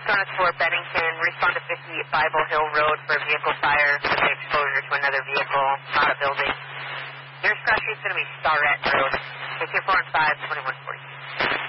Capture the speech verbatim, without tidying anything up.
on Fort Bennington. Respond to fifty Bible Hill Road for a vehicle fire with the exposure to another vehicle, not a building. Nearest cross street's going to be Starrett Road. Take your four and five, twenty-one.